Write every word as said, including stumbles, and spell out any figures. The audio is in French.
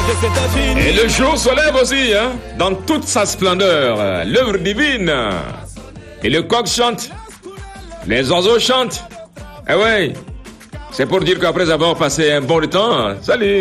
Et le jour se lève aussi, hein, dans toute sa splendeur, l'œuvre divine. Et le coq chante, les oiseaux chantent. Eh ouais, c'est pour dire qu'après avoir passé un bon temps, salut.